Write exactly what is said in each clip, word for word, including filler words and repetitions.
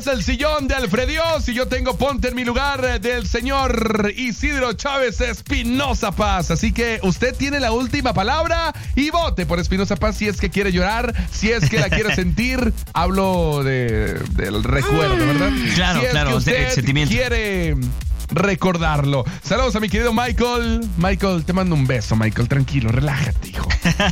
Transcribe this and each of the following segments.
es el sillón de Alfredios y yo tengo Ponte en mi lugar del señor Isidro Chávez Espinosa Paz. Así que usted tiene la última palabra y vote por Espinosa Paz si es que quiere llorar, si es que la quiere sentir. Hablo de, del recuerdo, ¿verdad? Claro, si es claro, que usted el sentimiento. quiere recordarlo. Saludos a mi querido Michael. Michael, te mando un beso, Michael. Tranquilo, relájate, hijo.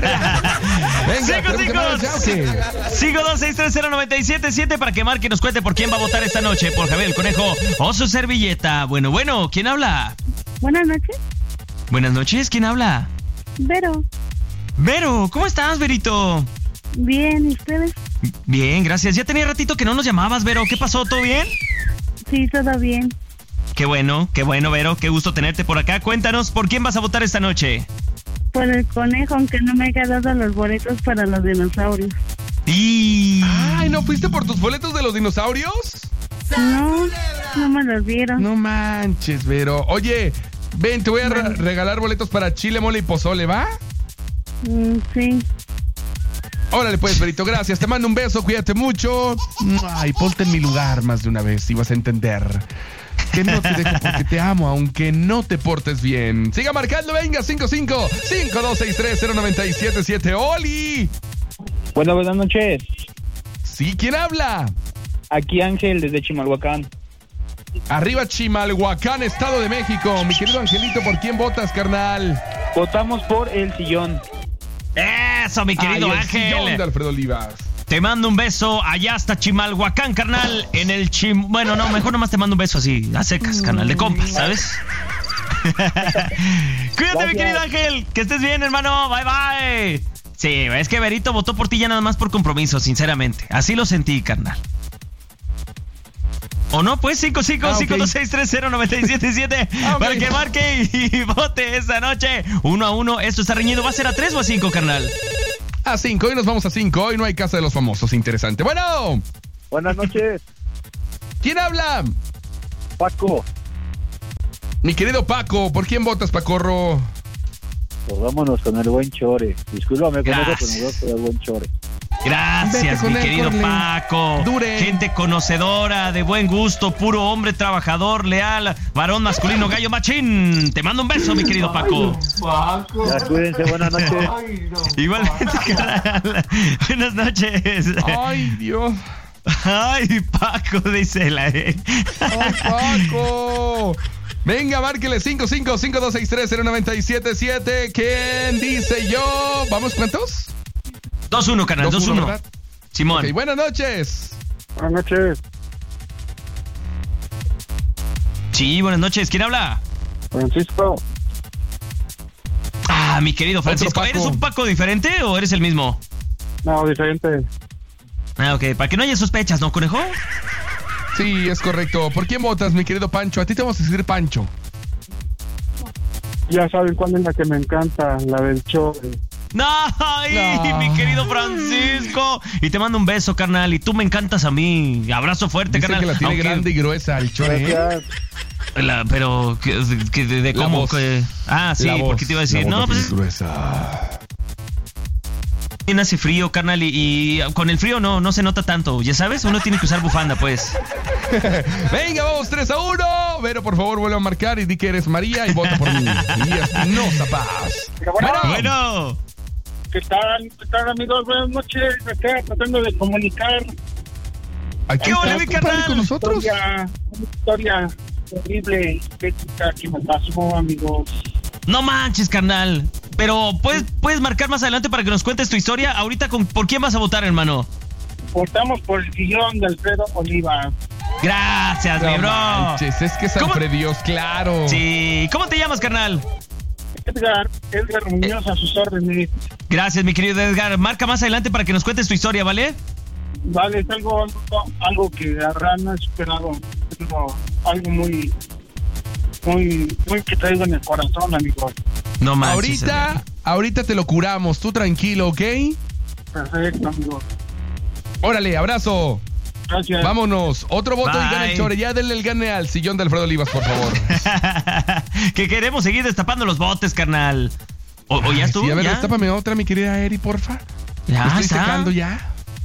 Venga, cinco dos seis tres cero nueve siete siete para que marque y nos cuente por quién va a votar esta noche. Por Javier el Conejo o su servilleta. Bueno, bueno, ¿quién habla? Buenas noches. Buenas noches, ¿quién habla? Vero. Vero, ¿cómo estás, Verito? Bien, ¿y ustedes? Bien, gracias. Ya tenía ratito que no nos llamabas, Vero. ¿Qué pasó? ¿Todo bien? Sí, todo bien. Qué bueno, qué bueno, Vero. Qué gusto tenerte por acá. Cuéntanos, ¿por quién vas a votar esta noche? Por el Conejo, aunque no me haya dado los boletos para los dinosaurios. Y... Ay, ¿no fuiste por tus boletos de los dinosaurios? No, no me los dieron. No manches, Vero. Oye, ven, te voy a re- regalar boletos para chile, mole y pozole, ¿va? Mm, sí. Órale pues, Verito, gracias. Te mando un beso, cuídate mucho. Ay, ponte en mi lugar más de una vez y vas a entender que no te dejo porque te amo, aunque no te portes bien. Siga marcando, venga, cinco cinco cinco dos seis tres cero nueve siete siete. ¡Oli! Bueno, buenas noches. ¿Sí? ¿Quién habla? Aquí Ángel, desde Chimalhuacán. Arriba Chimalhuacán, Estado de México. Mi querido Angelito, ¿por quién votas, carnal? Votamos por el sillón. Eso, mi querido Ay, el Ángel. sillón de Alfredo Olivas. Te mando un beso allá hasta Chimalhuacán, carnal. En el chim... Bueno, no, mejor nomás te mando un beso así, a secas, carnal, de compas, ¿sabes? Cuídate, Gracias. mi querido Ángel. Que estés bien, hermano. Bye, bye. Sí, es que Verito votó por ti ya nada más por compromiso, sinceramente. Así lo sentí, carnal. ¿O no? Pues cinco cinco cinco dos seis tres cero nueve siete siete Ah, okay. para que marque y, y vote esta noche. Uno a uno. Esto está reñido. ¿Va a ser a tres o a cinco, carnal? A cinco, hoy nos vamos a cinco. Hoy no hay casa de los famosos. Interesante. Bueno, Buenas noches, ¿quién habla? Paco. Mi querido Paco, ¿por quién votas, Pacorro? Pues vámonos con el buen Chore. Discúlpame con eso, Gracias. pero nos vamos con el buen Chore. Gracias, Vete con mi él, querido Corle. Paco. Dure. Gente conocedora, de buen gusto, puro hombre trabajador, leal, varón masculino, gallo machín. Te mando un beso, mi querido Paco. Ya, cuídense, buenas noches. Igualmente, carnal. Buenas noches. Ay, Dios. Ay, Paco, dice la E. Ay, Paco. Venga, márquele cinco cinco cinco dos seis tres cero nueve siete siete. ¿Quién dice yo? ¿Vamos cuántos? dos uno, carnal, dos uno. ¿verdad? Simón. Ok, buenas noches. Buenas noches. Sí, buenas noches. ¿Quién habla? Francisco. Ah, mi querido Francisco. Paco. ¿Eres un Paco diferente o eres el mismo? No, diferente. Ah, ok. Para que no haya sospechas, ¿no, conejo? Sí, es correcto. ¿Por quién votas, mi querido Pancho? A ti te vamos a decir Pancho. Ya saben cuál es la que me encanta, la del Chore. No, ay, No. mi querido Francisco. Y te mando un beso, carnal. Y tú me encantas a mí. Abrazo fuerte, Dice carnal. que la tiene Aunque- grande y gruesa el Chore, ¿eh? Gracias. la- pero, que, que de, de La cómo. voz. Que, ah, sí, La voz, porque te iba a decir. la voz No, la pues tiene gruesa. es- hace frío, carnal. Y, y con el frío no, no se nota tanto. Ya sabes, uno tiene que usar bufanda, pues. Venga, vamos tres a uno. Vero, por favor, vuelve a marcar y di que eres María y vota por mí. Y Espinosa Paz. Bueno. Bueno. ¿Qué tal? ¿Qué tal, amigos? Buenas noches. Acá tratando de comunicar Aquí ¿Qué ole, estás, mi compadre, carnal? con nosotros. historia, una historia horrible, ética que me pasó, amigos. No manches, carnal. Pero puedes, puedes marcar más adelante para que nos cuentes tu historia. Ahorita, con, ¿por quién vas a votar, hermano? Votamos por el sillón de Alfredo Oliva. Gracias, mi No bro. manches, es que es ¿Cómo? Alfredios, claro. Sí. ¿Cómo te llamas, carnal? Edgar, Edgar Muñoz a sus órdenes. Gracias, mi querido Edgar. Marca más adelante para que nos cuentes tu historia, ¿vale? Vale, es algo, algo, algo que la verdad no he esperado. Es algo, algo muy, muy, muy que traigo en el corazón, amigos. No manches. Ahorita, Edgar. ahorita te lo curamos, tú tranquilo, ¿ok? Perfecto, amigos. Órale, abrazo. Gracias. Vámonos. Otro voto Bye. y gana el Chore. Ya denle el gane al sillón de Alfredo Olivas, por favor. Que queremos seguir destapando los botes, carnal. ¿O, o ya Ay, estuvo? sí, a ver, ¿Ya? destápame otra, mi querida Eri, porfa. Ya Me estoy está. secando ya.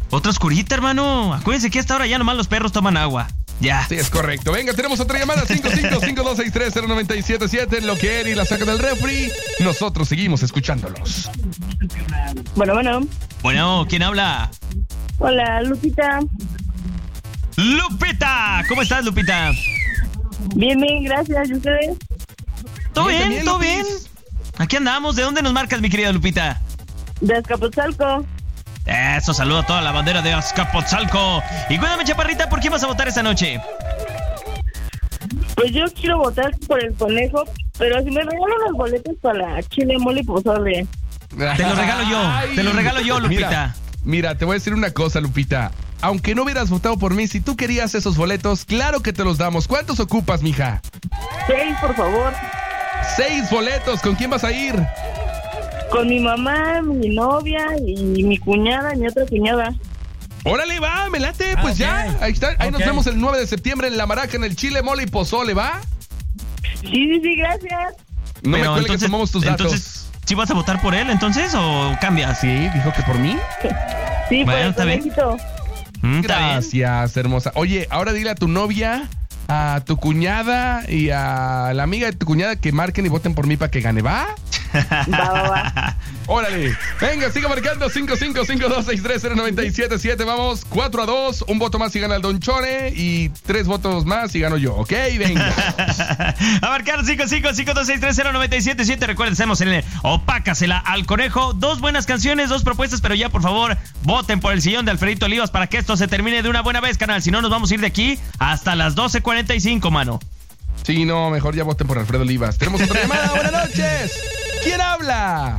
Otra oscurita, hermano. Acuérdense que a esta hora ya nomás los perros toman agua. Ya. Sí, es correcto. Venga, tenemos otra llamada. cinco cinco cinco dos seis tres cero nueve siete siete. En lo que Eri la saca del refri, nosotros seguimos escuchándolos. Bueno, bueno. Bueno, ¿quién habla? Hola, Lupita. ¡Lupita! ¿Cómo estás, Lupita? Bien, bien, gracias. ¿Y ustedes? ¿Todo Bien, bien? también, ¿Todo Lupis. bien? Aquí andamos. ¿De dónde nos marcas, mi querida Lupita? De Azcapotzalco. Eso, saludo a toda la bandera de Azcapotzalco. Y cuéntame, chaparrita, ¿por quién vas a votar esta noche? Pues yo quiero votar por el conejo, pero si me regalan los boletos para chile, mole y pozole. Te lo regalo yo. Ay. Te lo regalo yo, Lupita. Mira, mira, te voy a decir una cosa, Lupita. Aunque no hubieras votado por mí, si tú querías esos boletos, claro que te los damos. ¿Cuántos ocupas, mija? Seis, por favor. Seis boletos. ¿Con quién vas a ir? Con mi mamá, mi novia y mi cuñada, mi otra cuñada. Órale, va, me late, Ah, pues ok. ya. Ahí está. Ahí nos Ok. vemos el nueve de septiembre en La Maraca, en el Chile, Mole y Pozole, ¿va? Sí, sí, sí, gracias. No me Pero cuelgues, entonces, tomamos tus datos. entonces, ¿sí vas a votar por él entonces o cambias? Sí, dijo que por mí. Sí, por Bueno, el está bien. conejito. Mm, está bien. Gracias, hermosa. Oye, ahora dile a tu novia, a tu cuñada y a la amiga de tu cuñada que marquen y voten por mí para que gane, ¿va? Va, va, va. Órale. Venga, siga marcando cinco cinco cinco dos seis tres cero nueve siete siete. Vamos, cuatro a dos. Un voto más y gana el Don Chore. Y tres votos más y gano yo, ¿ok? Venga. A marcar cinco cinco cinco dos seis tres cero nueve siete siete. Recuerden, estamos en el Opácasela al Conejo. Dos buenas canciones, dos propuestas, pero ya por favor voten por el sillón de Alfredito Olivas para que esto se termine de una buena vez, canal. Si no, nos vamos a ir de aquí hasta las doce cuarenta y cinco, mano. Sí, no, mejor ya voten por Alfredo Olivas. Tenemos otra llamada. Buenas noches. ¿Quién habla?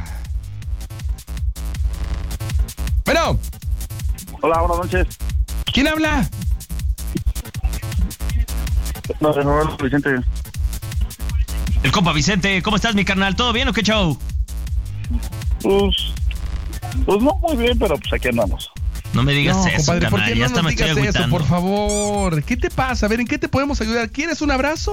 Bueno, Hola, buenas noches. ¿quién habla? No, de nuevo, Vicente. El compa Vicente, ¿cómo estás, mi carnal? ¿Todo bien o qué show? Pues, pues no muy bien, pero pues aquí andamos. No me digas No, eso, compadre, ¿por carnal. qué Ya no hasta nos me estoy digas eso, agüitando. por favor? ¿Qué te pasa? A ver, ¿en qué te podemos ayudar? ¿Quieres un abrazo?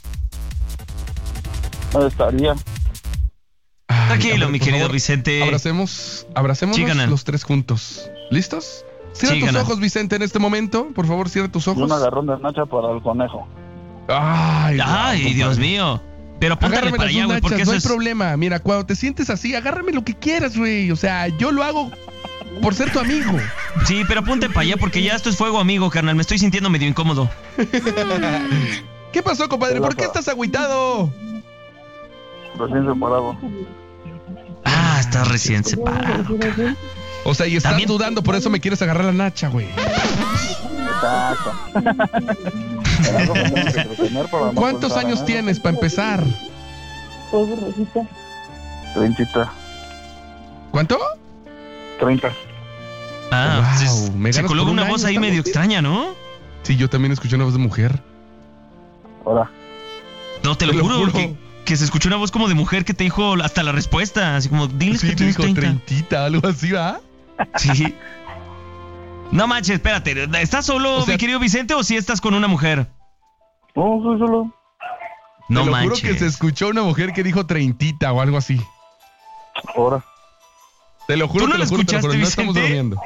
¿Dónde estaría? Ay, Tranquilo, a ver, mi por querido favor, Vicente. Abracemos, abracémonos Sí, ganan. los tres juntos. ¿Listos? Cierra Sí, tus ganan. ojos, Vicente, en este momento. Por favor, cierra tus Y ojos. un agarrón de nacha para el conejo. Ay, Ay, wow, Dios compadre. mío. Pero apúntale Agárrame para las allá, dos güey, porque nachas, eso no hay es... problema. Mira, cuando te sientes así, agárrame lo que quieras, güey. O sea, yo lo hago por ser tu amigo. Sí, pero apunte para allá porque ya esto es fuego amigo, carnal. Me estoy sintiendo medio incómodo. ¿Qué pasó, compadre? ¿Por qué estás agüitado? Recién separado. Ah, estás recién separado. O sea, y estás También- dudando, por eso me quieres agarrar la nacha, güey. Exacto. Algo me tengo que entretener para no ¿Cuántos pensar en años eso. tienes para empezar? Todo rosita. Treinta. ¿Cuánto? Treinta. Ah, Wow, pues, me se ganas coló por un una año, voz ahí estamos medio bien. extraña, ¿no? Sí, yo también escuché una voz de mujer. Ahora. No, te lo, Te lo juro, juro. Que, que se escuchó una voz como de mujer que te dijo hasta la respuesta. Así como, diles Sí, que te tienes dijo treinta. treintita, algo así, ¿va? Sí. No manches, espérate. ¿Estás solo, O sea- mi querido Vicente, o si estás con una mujer? No, soy solo. No Te lo manches. juro que se escuchó una mujer que dijo treintita o algo así. Ahora. Te lo juro, ¿Tú no te lo lo juro, te lo juro. escuchaste, No estamos Vicente? durmiendo.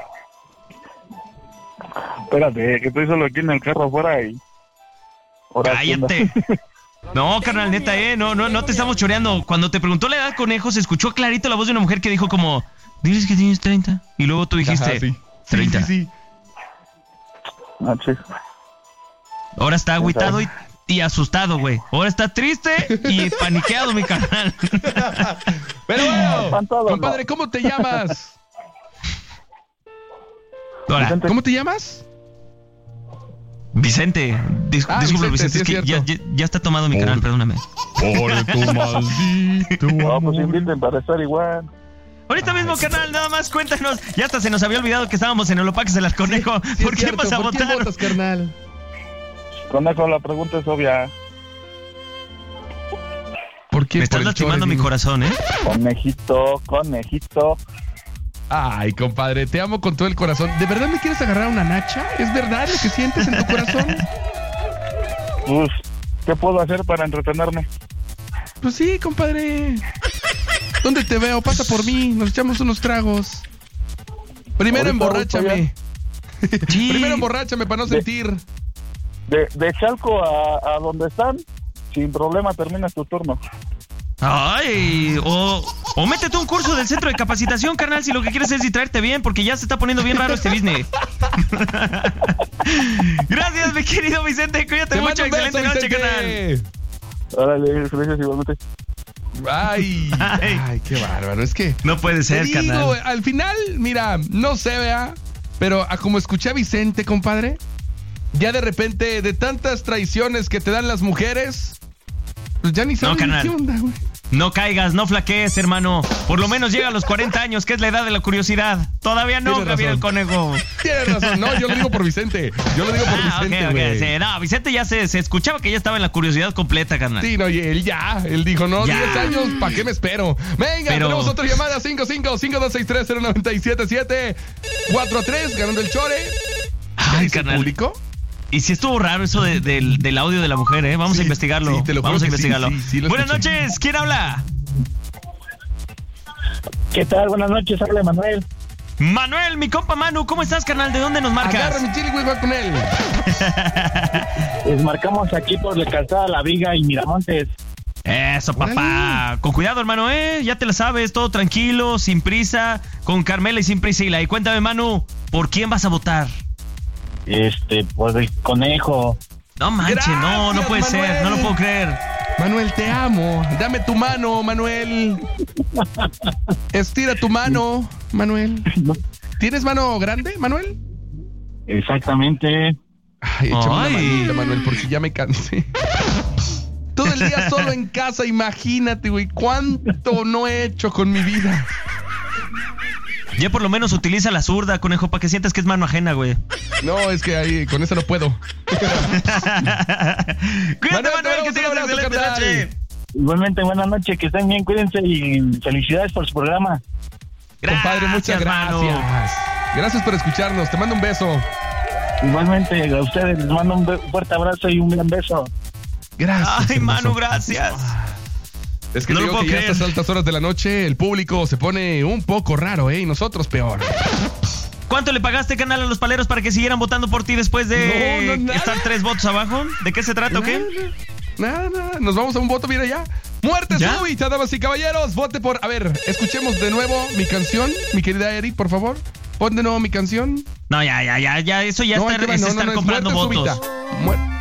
Espérate, que estoy solo aquí en el carro afuera y... Ahora, ¿qué onda? Cállate. No, carnal, neta, eh. No, no, no te estamos choreando. Cuando te preguntó la edad, conejo, se escuchó clarito la voz de una mujer que dijo como, diles que tienes treinta. Y luego tú dijiste, Ajá, sí. Sí, treinta. sí, sí. Ah, sí. Ahora está agüitado y, y asustado, güey. Ahora está triste y paniqueado, mi carnal. Pero bueno, Espantado, compadre, no. ¿cómo te llamas? Ahora, Vicente. ¿Cómo te llamas? Vicente. Dis- Ah, disculpe, Vicente, Vicente, sí es que es ya, cierto. ya- ya está tomado mi Por- canal, perdóname. Por tu maldito No, pues amor. inviten para estar igual. Ahorita mismo, canal, nada más cuéntanos. Ya hasta se nos había olvidado que estábamos en el Opáquesela al Conejo. Sí, ¿Por es qué cierto, vas a ¿por quién votar? votas, carnal? Conejo, la pregunta es obvia. ¿Por qué? Me estás Por el lastimando Chore, mi digo. corazón, ¿eh? Conejito, conejito. Ay, compadre, te amo con todo el corazón. ¿De verdad me quieres agarrar una nacha? ¿Es verdad lo que sientes en tu corazón? Pues, ¿qué puedo hacer para entretenerme? Pues sí, compadre. ¿Dónde te veo? Pasa por mí, nos echamos unos tragos. Primero Ahorita, emborráchame. ahorita Sí. Primero emborráchame para no sentir. De, de Chalco a, a donde están, sin problema terminas tu turno. Ay, o, o métete un curso del centro de capacitación, carnal, si lo que quieres es distraerte bien, porque ya se está poniendo bien raro este business. Gracias, mi querido Vicente, cuídate Te mucho, mando un excelente beso, noche, Vicente. carnal. Órale, gracias igualmente. Ay, Ay. ay, qué bárbaro. Es que No puede te ser, digo, carnal. al final, mira, no sé, vea, pero a como escuché a Vicente, compadre, ya de repente de tantas traiciones que te dan las mujeres, pues ya ni sabes carnal. qué onda, güey. No caigas, no flaquees, hermano. Por lo menos llega a los cuarenta años, que es la edad de la curiosidad. Todavía no, Tienes Javier el razón. Conejo. Tienes razón, no, yo lo digo por Vicente. Yo lo digo por Ah, Vicente, ok, ok. güey. Sí, no, Vicente ya se, se escuchaba que ya estaba en la curiosidad completa, carnal. Sí, no, y él ya, él dijo, no, Ya. diez años, ¿para qué me espero? Venga, Pero- tenemos otra llamada, cinco cinco cinco dos seis tres cero nueve siete siete cuatro tres, ganando el Chore. Ay, ¿Es el carnal. público? Y si estuvo raro eso de- del, del audio de la mujer, ¿eh? Vamos Sí, a investigarlo. sí, te lo juro Vamos a que sí, investigarlo. sí, sí lo Buenas escuché. noches, ¿quién habla? ¿Qué tal? Buenas noches, habla Manuel. Manuel, mi compa Manu, ¿cómo estás, carnal? ¿De dónde nos marcas? Agarra mi chile, güey, va con él. Les marcamos aquí por la calzada La Viga y Miramontes. Eso, papá. Con cuidado, hermano, ¿eh? Ya te la sabes, todo tranquilo, sin prisa, con Carmela y sin Priscila. Y cuéntame, Manu, ¿por quién vas a votar? Este, por el conejo. No manches, no, no Gracias, puede ser, Manuel. no lo puedo creer. Manuel, te amo. Dame tu mano, Manuel. Estira tu mano, Manuel. ¿Tienes mano grande, Manuel? Exactamente. Ay, échame una Ay. manita, Manuel, porque ya me cansé. Todo el día solo en casa, imagínate, güey. ¿Cuánto no he hecho con mi vida? Ya por lo menos utiliza la zurda, conejo, para que sientas que es mano ajena, güey. No, es que ahí con eso no puedo. Cuídate, Manuel, Manuel, te que damos tengas un abrazo, excelente carnal. noche. Igualmente, buenas noches, que estén bien, cuídense y felicidades por su programa. Compadre, muchas Manu. gracias. Gracias por escucharnos. Te mando un beso. Igualmente, a ustedes les mando un be- fuerte abrazo y un gran beso. Gracias. Ay, hermoso. Manu, gracias. Es que No te lo digo puedo que ya a creer. estas altas horas de la noche el público se pone un poco raro, ¿eh? Y nosotros peor. ¿Cuánto le pagaste, canal, a los paleros para que siguieran votando por ti después de No, no, nada. estar tres votos abajo? ¿De qué se trata o qué? Nada, nada. Nos vamos a un voto, mira ya. Muerte ¿Ya? súbita, damas y caballeros. Vote por. A ver, escuchemos de nuevo mi canción, mi querida Eri, por favor. Pon de nuevo mi canción. No, ya, ya, ya, ya, eso ya no, está- ahí te va. es No, no, estar no, es comprando muerte votos. súbita. Muer-